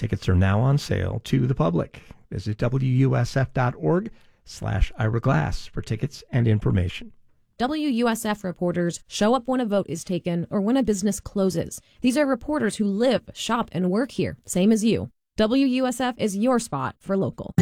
Tickets are now on sale to the public. Visit wusf.org/Ira Glass for tickets and information. WUSF reporters show up when a vote is taken or when a business closes. These are reporters who live, shop, and work here, same as you. WUSF is your spot for local.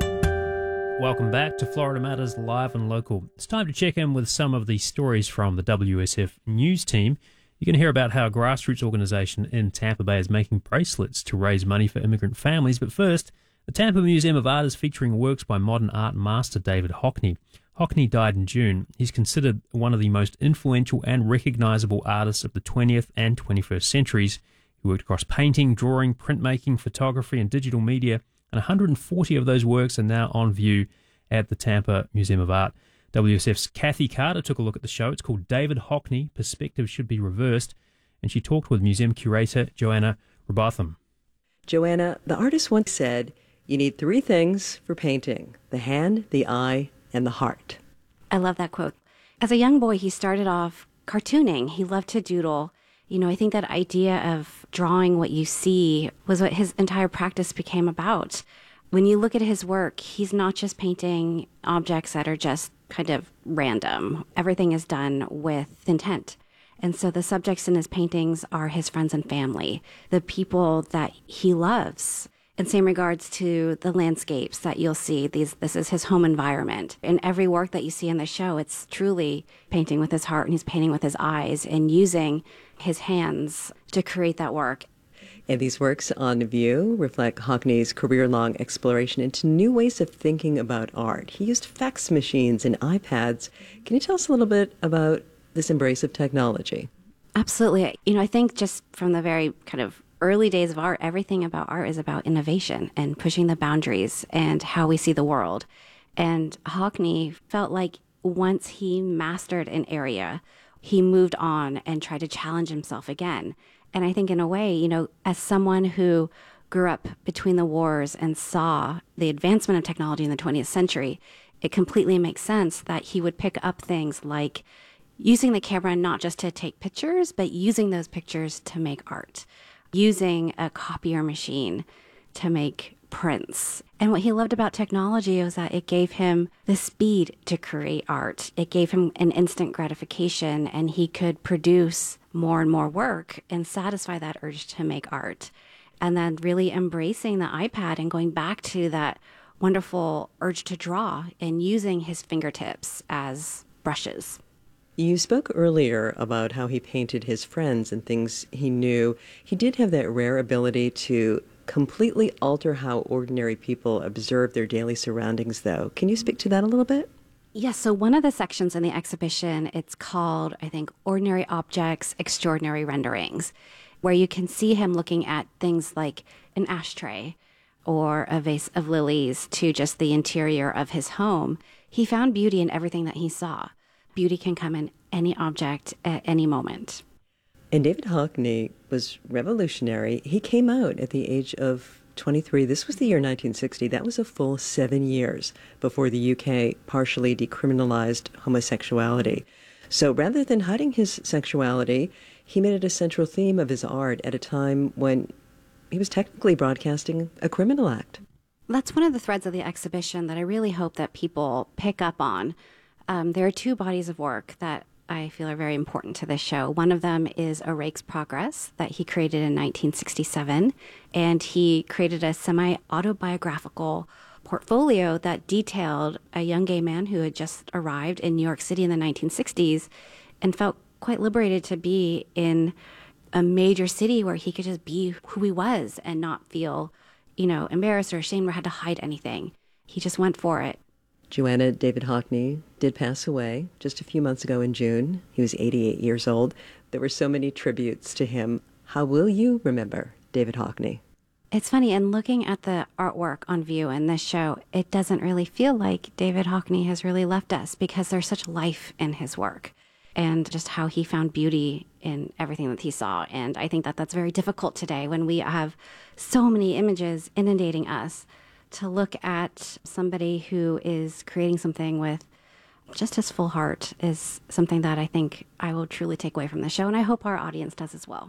Welcome back to Florida Matters Live and Local. It's time to check in with some of the stories from the WSF news team. You can hear about how a grassroots organisation in Tampa Bay is making bracelets to raise money for immigrant families. But first, the Tampa Museum of Art is featuring works by modern art master David Hockney. Hockney died in June. He's considered one of the most influential and recognisable artists of the 20th and 21st centuries. He worked across painting, drawing, printmaking, photography and digital media, and 140 of those works are now on view at the Tampa Museum of Art. WSF's Kathy Carter took a look at the show. It's called David Hockney, Perspective Should Be Reversed, and she talked with museum curator Joanna Robotham. Joanna, the artist once said, you need three things for painting: the hand, the eye, and the heart. I love that quote. As a young boy, he started off cartooning. He loved to doodle. You know, I think that idea of drawing what you see was what his entire practice became about. When you look at his work, he's not just painting objects that are just kind of random. Everything is done with intent. And so the subjects in his paintings are his friends and family, the people that he loves. In same regards to the landscapes that you'll see, this is his home environment. In every work that you see in the show, it's truly painting with his heart, and he's painting with his eyes and using his hands to create that work. And these works on view reflect Hockney's career-long exploration into new ways of thinking about art. He used fax machines and iPads. Can you tell us a little bit about this embrace of technology? Absolutely. You know, I think just from the very kind of early days of art, everything about art is about innovation and pushing the boundaries and how we see the world. And Hockney felt like once he mastered an area, he moved on and tried to challenge himself again. And I think in a way, you know, as someone who grew up between the wars and saw the advancement of technology in the 20th century, it completely makes sense that he would pick up things like using the camera not just to take pictures, but using those pictures to make art, using a copier machine to make prints. And what he loved about technology was that it gave him the speed to create art. It gave him an instant gratification, and he could produce more and more work and satisfy that urge to make art. And then really embracing the iPad and going back to that wonderful urge to draw and using his fingertips as brushes. You spoke earlier about how he painted his friends and things he knew. He did have that rare ability to completely alter how ordinary people observe their daily surroundings, though. Can you speak to that a little bit? Yes, so one of the sections in the exhibition, it's called, I think, Ordinary Objects, Extraordinary Renderings, where you can see him looking at things like an ashtray or a vase of lilies to just the interior of his home. He found beauty in everything that he saw. Beauty can come in any object at any moment. And David Hockney was revolutionary. He came out at the age of 23. This was the year 1960. That was a full 7 years before the UK partially decriminalized homosexuality. So rather than hiding his sexuality, he made it a central theme of his art at a time when he was technically broadcasting a criminal act. That's one of the threads of the exhibition that I really hope that people pick up on. There are two bodies of work that I feel are very important to this show. One of them is A Rake's Progress that he created in 1967, and he created a semi-autobiographical portfolio that detailed a young gay man who had just arrived in New York City in the 1960s and felt quite liberated to be in a major city where he could just be who he was and not feel, embarrassed or ashamed or had to hide anything. He just went for it. Joanna, David Hockney did pass away just a few months ago in June. He was 88 years old. There were so many tributes to him. How will you remember David Hockney? It's funny, in looking at the artwork on view in this show, it doesn't really feel like David Hockney has really left us because there's such life in his work and just how he found beauty in everything that he saw. And I think that that's very difficult today when we have so many images inundating us. To look at somebody who is creating something with just his full heart is something that I think I will truly take away from the show, and I hope our audience does as well.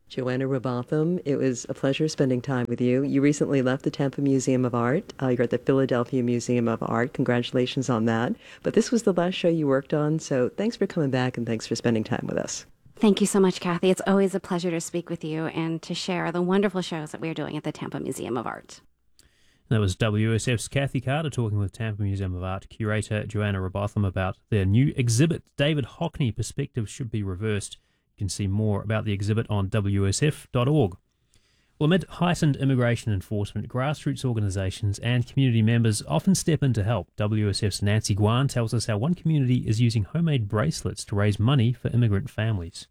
Joanna Robotham, it was a pleasure spending time with you. You recently left the Tampa Museum of Art. You're at the Philadelphia Museum of Art. Congratulations on that. But this was the last show you worked on, so thanks for coming back and thanks for spending time with us. Thank you so much, Kathy. It's always a pleasure to speak with you and to share the wonderful shows that we are doing at the Tampa Museum of Art. That was WSF's Kathy Carter talking with Tampa Museum of Art curator Joanna Robotham about their new exhibit, David Hockney, Perspectives Should Be Reversed. You can see more about the exhibit on WSF.org. Well, amid heightened immigration enforcement, grassroots organisations and community members often step in to help. WSF's Nancy Guan tells us how one community is using homemade bracelets to raise money for immigrant families.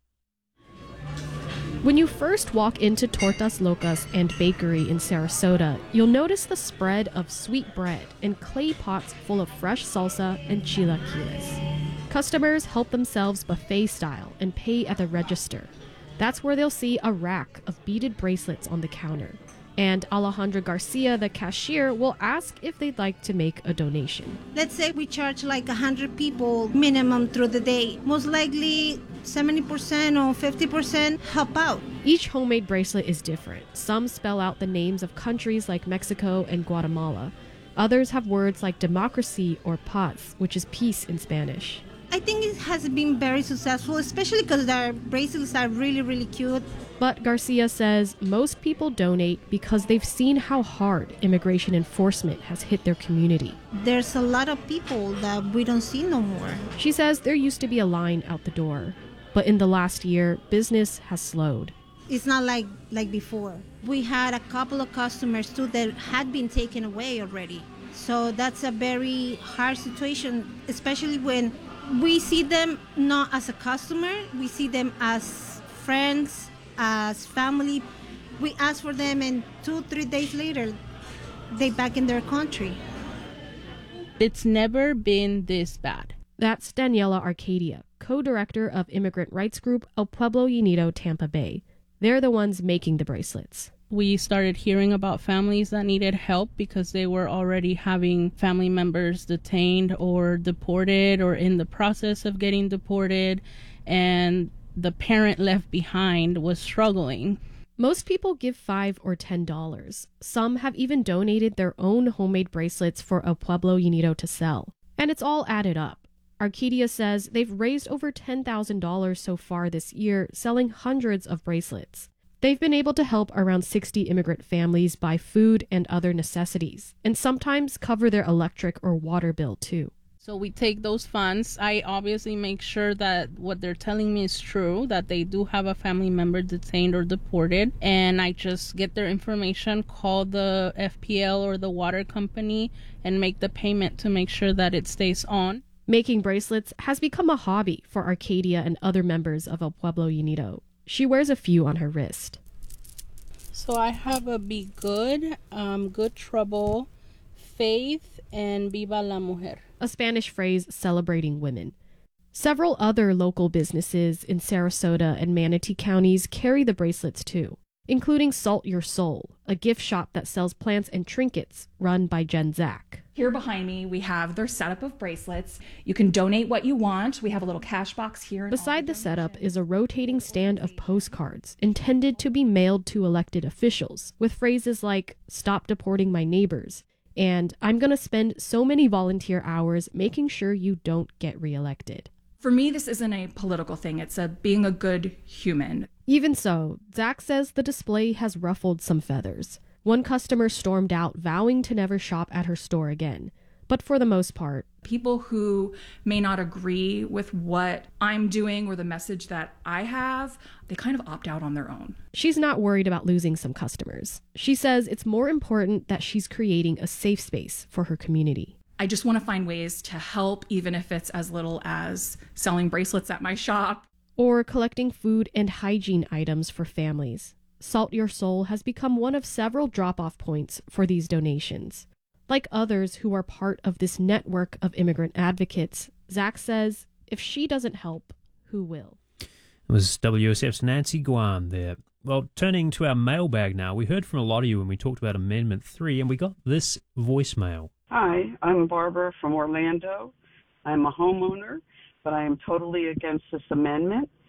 When you first walk into Tortas Locas and Bakery in Sarasota, you'll notice the spread of sweet bread in clay pots full of fresh salsa and chilaquiles. Customers help themselves buffet style and pay at the register. That's where they'll see a rack of beaded bracelets on the counter. And Alejandra Garcia, the cashier, will ask if they'd like to make a donation. Let's say we charge like 100 people minimum through the day. Most likely 70% or 50% help out. Each homemade bracelet is different. Some spell out the names of countries like Mexico and Guatemala. Others have words like democracy or paz, which is peace in Spanish. I think it has been very successful, especially because their bracelets are really, really cute. But Garcia says most people donate because they've seen how hard immigration enforcement has hit their community. There's a lot of people that we don't see no more. She says there used to be a line out the door, but in the last year, business has slowed. It's not like before. We had a couple of customers too that had been taken away already. So that's a very hard situation, especially when we see them not as a customer, we see them as friends, as family. We ask for them and 2-3 days later, they back in their country. It's never been this bad. That's Daniela Arcadia, co-director of immigrant rights group El Pueblo Unido Tampa Bay. They're the ones making the bracelets. We started hearing about families that needed help because they were already having family members detained or deported or in the process of getting deported, and the parent left behind was struggling. Most people give $5 or $10. Some have even donated their own homemade bracelets for El Pueblo Unido to sell. And it's all added up. Arcadia says they've raised over $10,000 so far this year, selling hundreds of bracelets. They've been able to help around 60 immigrant families buy food and other necessities, and sometimes cover their electric or water bill too. So we take those funds. I obviously make sure that what they're telling me is true, that they do have a family member detained or deported, and I just get their information, call the FPL or the water company, and make the payment to make sure that it stays on. Making bracelets has become a hobby for Arcadia and other members of El Pueblo Unido. She wears a few on her wrist. So I have a Be Good, Good Trouble, Faith, and Viva la Mujer. A Spanish phrase celebrating women. Several other local businesses in Sarasota and Manatee counties carry the bracelets too, including Salt Your Soul, a gift shop that sells plants and trinkets run by Jen Zach. Here behind me, we have their setup of bracelets. You can donate what you want. We have a little cash box here. Beside the setup is a rotating stand of postcards intended to be mailed to elected officials with phrases like, "Stop deporting my neighbors," and "I'm going to spend so many volunteer hours making sure you don't get reelected." For me, this isn't a political thing. It's being a good human. Even so, Zach says the display has ruffled some feathers. One customer stormed out, vowing to never shop at her store again. But for the most part, people who may not agree with what I'm doing or the message that I have, they kind of opt out on their own. She's not worried about losing some customers. She says it's more important that she's creating a safe space for her community. I just want to find ways to help, even if it's as little as selling bracelets at my shop. Or collecting food and hygiene items for families. Salt Your Soul has become one of several drop-off points for these donations. Like others who are part of this network of immigrant advocates, Zach says if she doesn't help, who will? It was WSF's Nancy Guan there. Well, turning to our mailbag now, we heard from a lot of you when we talked about Amendment 3, and we got this voicemail. Hi, I'm Barbara from Orlando. I'm a homeowner, but I am totally against this amendment.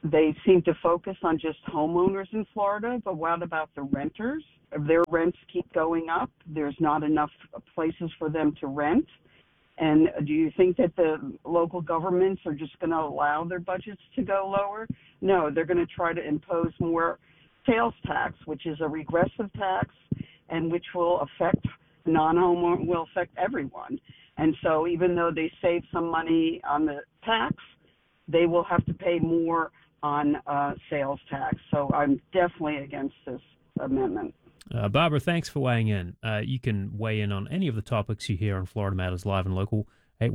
they seem to focus on just homeowners in Florida, but what about the renters? If their rents keep going up, there's not enough places for them to rent. And do you think that the local governments are just going to allow their budgets to go lower? No, they're going to try to impose more sales tax, which is a regressive tax, and which will affect non-homeowners, will affect everyone. And so even though they save some money on the tax, they will have to pay more on sales tax. So I'm definitely against this amendment. Barbara, thanks for weighing in. You can weigh in on any of the topics you hear on Florida Matters Live and Local.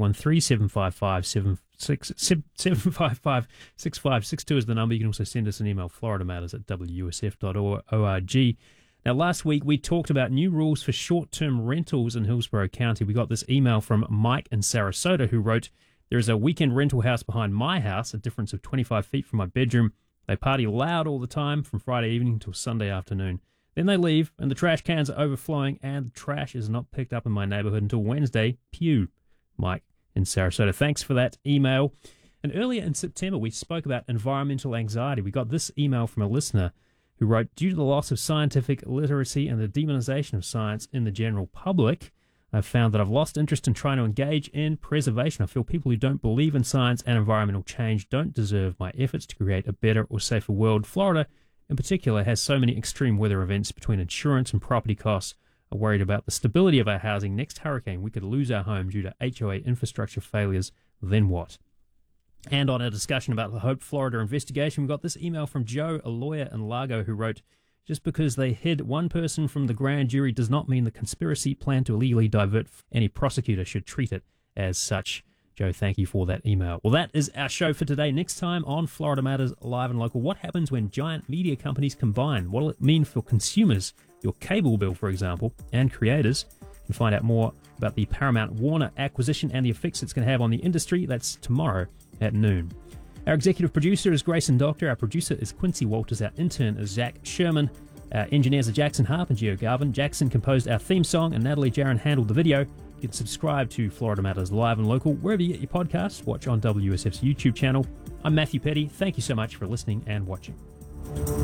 813-755-6562 is the number. You can also send us an email, floridamatters@wusf.org. Now, last week we talked about new rules for short-term rentals in Hillsborough County. We got this email from Mike in Sarasota who wrote, "There is a weekend rental house behind my house, a difference of 25 feet from my bedroom. They party loud all the time from Friday evening till Sunday afternoon. Then they leave, and the trash cans are overflowing, and the trash is not picked up in my neighborhood until Wednesday. Pew." Mike in Sarasota, thanks for that email. And earlier in September, we spoke about environmental anxiety. We got this email from a listener who wrote, "Due to the loss of scientific literacy and the demonization of science in the general public, I've found that I've lost interest in trying to engage in preservation. I feel people who don't believe in science and environmental change don't deserve my efforts to create a better or safer world. Florida, in particular, has so many extreme weather events between insurance and property costs. I'm worried about the stability of our housing. Next hurricane, we could lose our home due to HOA infrastructure failures. Then what?" And on a discussion about the Hope Florida investigation, we got this email from Joe, a lawyer in Largo, who wrote, "Just because they hid one person from the grand jury does not mean the conspiracy plan to illegally divert any prosecutor should treat it as such." Joe, thank you for that email. Well, that is our show for today. Next time on Florida Matters Live and Local, what happens when giant media companies combine? What will it mean for consumers, your cable bill, for example, and creators? You can find out more about the Paramount Warner acquisition and the effects it's going to have on the industry. That's tomorrow at noon. Our executive producer is Grayson Doctor. Our producer is Quincy Walters. Our intern is Zach Sherman. Our engineers are Jackson Harp and Gio Garvin. Jackson composed our theme song and Natalie Jaron handled the video. You can subscribe to Florida Matters Live and Local wherever you get your podcasts. Watch on WSF's YouTube channel. I'm Matthew Petty. Thank you so much for listening and watching.